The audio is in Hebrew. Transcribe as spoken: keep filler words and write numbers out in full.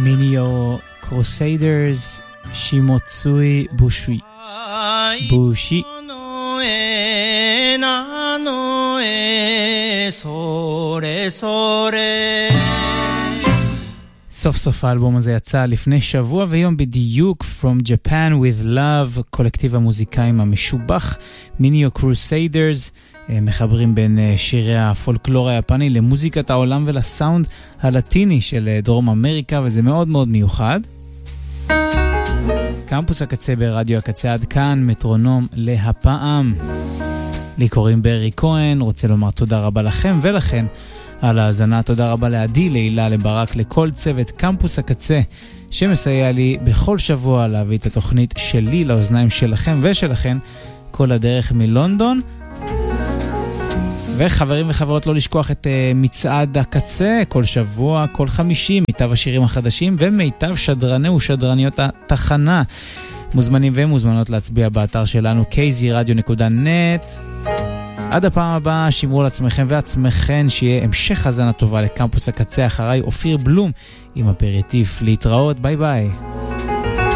מיניו קרוסיידרס שימוצוי בושי בושי סוף סוף האלבום הזה יצא לפני שבוע ויום בדיוק From Japan with Love, קולקטיב המוזיקאים המשובח מיניו קרוסיידרס, מחברים בין שירי הפולקלור היפני למוזיקת העולם ולסאונד הלטיני של דרום אמריקה, וזה מאוד מאוד מיוחד. קמפוס הקצה ברדיו הקצה, עד כאן מטרונום להפעם. לי קוראים ברי כהן, רוצה לומר תודה רבה לכם ולכן על ההאזנה. תודה רבה לעדי, להילה, לברק, לכל צוות קמפוס הקצה שמסייע לי בכל שבוע להביא את התוכנית שלי לאוזניים שלכם ושלכן כל הדרך מלונדון. וחברים וחברות, לא לשכוח את uh, מצעד הקצה כל שבוע, כל חמישי, מיטב השירים החדשים ומיטב שדרני ושדרניות התחנה. מוזמנים ומוזמנות להצביע באתר שלנו קי זי רדיו נקודה נט. עד הפעם הבאה, שמרו על עצמכם ועצמכן, שיהיה המשך הזנה טובה לקמפוס הקצה. אחריי אופיר בלום עם אפריטיף. להתראות, ביי ביי.